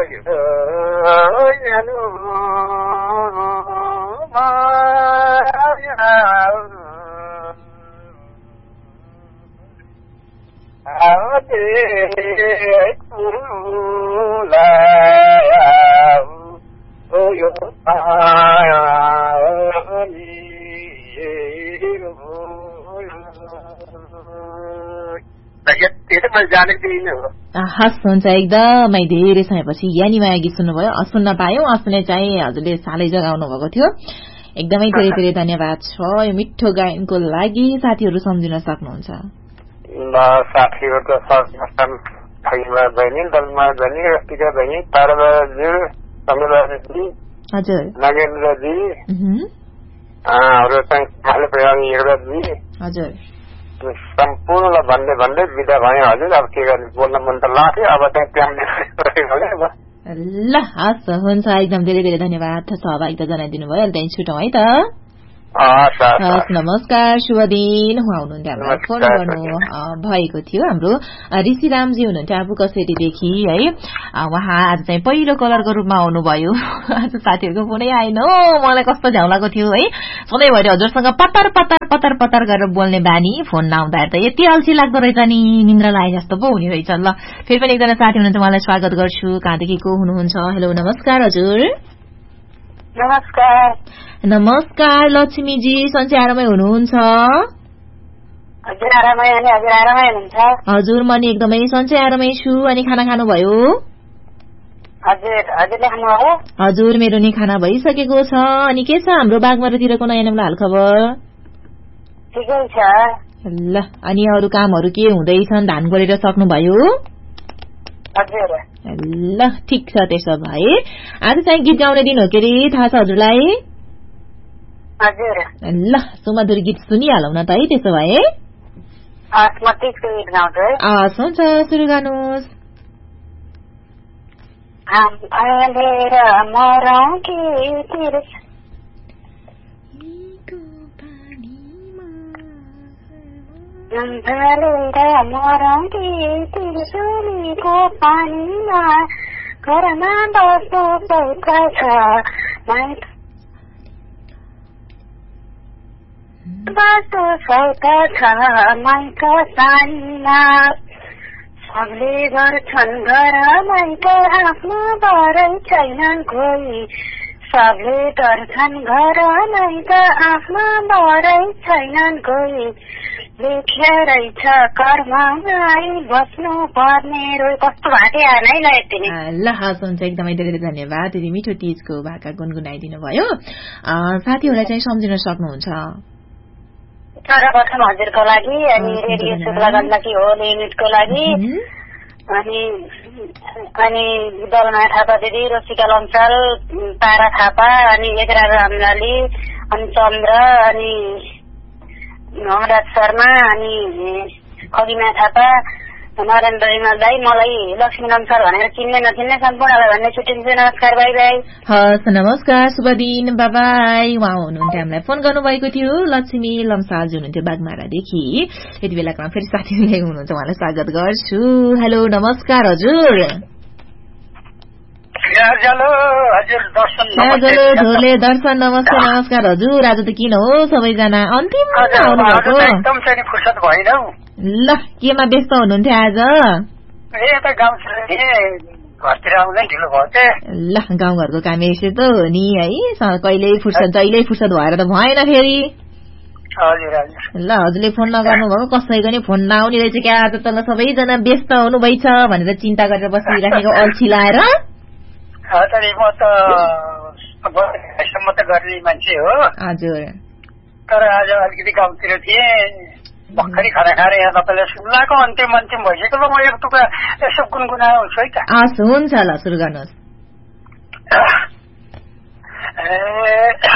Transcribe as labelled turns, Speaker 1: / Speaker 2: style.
Speaker 1: हस् हुन्छ एकदमै धेरै समयपछि यानीमाया गीत सुन्नुभयो सुन्न पायौं सुने चाहिँ हजुरले सालै जगाउनु भएको थियो एकदमै धेरै धेरै धन्यवाद छ यो मिठो गायनको लागि साथीहरू सम्झिन सक्नुहुन्छ
Speaker 2: साथीहरुको सर्वप्रथम खैमा बहिनी दलमा बहिनी रस्तिका बहिनी ताराजी समीराजी
Speaker 1: हजुर
Speaker 2: नागेन्द्रजी अरु चाहिँ खाले प्रयागी हेर्दाजी
Speaker 1: हजुर
Speaker 2: सम्पूर्ण भन्दै भन्दै बिदा भयो हजुर अब के गर्ने बोल्न मन त लाग्यो अब चाहिँ त्यहाँ
Speaker 1: ल हस् हुन्छ एकदम धेरै धेरै धन्यवाद सहभागिता जनाइदिनु भयो अहिले त्यही छुटौँ है त हस् नमस्कार शुभ दिन उहाँ हुनुहुन्थ्यो हामीलाई फोन गर्नु भएको थियो हाम्रो ऋषिरामजी हुनुहुन्थ्यो आफू कसरीदेखि है उहाँ आज चाहिँ पहिलो कलरको रूपमा आउनुभयो आज साथीहरूको फोनै आएन मलाई कस्तो झ्याउलाको थियो है सधैँभरि हजुरसँग पत्तर पत्तर पत्तर पत्तर गरेर बोल्ने बानी फोन नआउँदा त यति अल्छी लाग्दो रहेछ नि निन्द्रा लागे जस्तो पो हुने रहेछ ल फेरि पनि एकजना साथी हुनुहुन्छ उहाँलाई स्वागत गर्छु कहाँदेखि को हुनुहुन्छ हेलो नमस्कार हजुर
Speaker 3: नमस्कार
Speaker 1: नमस्कार लक्ष्मीजी सन्चै आरामै हुनुहुन्छ हजुर म नि एकदमै सन्चै आरामै छु अनि खाना खानुभयो हजुर मेरो नि खाना भइसकेको छ अनि के छ हाम्रो बागमरातिरको नयाँ नौलो हालखबर ल अनि अरू कामहरू के हुँदैछन् धान गरेर सक्नुभयो ल ठिक छ त्यसो भए आज चाहिँ गीत गाउने दिन हो के अरे थाहा छ हजुरलाई ल सुमधुर गीत सुनिहालौँ न त है त्यसो भए हुन्छ सुरु गर्नुहोस्
Speaker 3: त्रिशुलीको पानीमा घरमा बस्नु पौका छ बस्नु सौका छ माइक सानीमा सबले गर्छन् घर माइक आफ्नो बरै छैनन् कोही सबले गर्छन् घर माइक आफ्नो बरै छैनन् कोही लेखेरै छ कर्मलाई बस्नु पर्ने रोइ कस्तो भाटे आएन है
Speaker 1: ल हस् हुन्छ एकदमै धेरै धन्यवाद यदि मिठो टिजको भाका गुनगुनाइदिनु भयो साथीहरूलाई चाहिँ सम्झिन सक्नुहुन्छ
Speaker 3: सर्वप्रथम हजुरको लागि अनि रेडियो शुक्ला गण्डकी होल युनिटको लागि अनि दलमा थापा दिदी रोसिका लम्साल तारा थापा अनि एकरा रामलाली अनि चन्द्र अनि नवराज शर्मा अनि खगिना थापा नरेन्द्र रिमाल दाई मलाई लक्ष्मी लम्साल भनेर चिन्ने नचिन्ने सम्पूर्णलाई भन्ने छुट्टिन्छु नमस्कार बाई बाई
Speaker 1: हस् नमस्कार शुभ दिन बाबाई उहाँ हुनुहुन्थ्यो हामीलाई फोन गर्नुभएको थियो लक्ष्मी लम्सालजी हुनुहुन्थ्यो बागमारादेखि यति बेलामा फेरि साथीहरूले हुनुहुन्छ उहाँलाई स्वागत गर्छु हेलो नमस्कार हजुर ढोले दर्शन नमस्कार नमस्कार हजुर आज त किन हो सबैजना अन्तिम आउनु भएको ल केमा व्यस्त हुनुहुन्थ्यो आज ल गाउँघरको काम यसो त हो नि है कहिल्यै फुर्सद जहिल्यै फुर्सद भएर त भएन फेरि ल हजुरले फोन नगर्नु भएको कसैको नि फोन नआउने रहेछ क्या आज त सबैजना व्यस्त हुनुभएछ भनेर चिन्ता गरेर बसिराखेको अल्छी लाएर
Speaker 2: गर्ने मान्छे हो
Speaker 1: हजुर
Speaker 2: तर आज अलिकति गाउँतिर थिएँ भर्खरै खाना खाएर यहाँ तपाईँले सुन्लाको अन्तिम भइसक्यो ल म एक टुक्रा यसो गुनगुनाउँछु है त
Speaker 1: हुन्छ ल सुरु गर्नुहोस्